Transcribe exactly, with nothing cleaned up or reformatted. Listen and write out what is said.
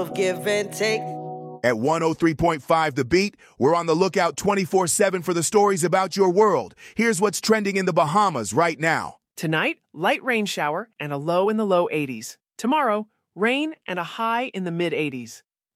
Give and take. At one oh three point five The Beat, we're on the lookout twenty-four seven for the stories about your world. Here's what's trending in the Bahamas right now. Tonight, light rain shower and a low in the low eighties. Tomorrow, rain and a high in the mid eighties.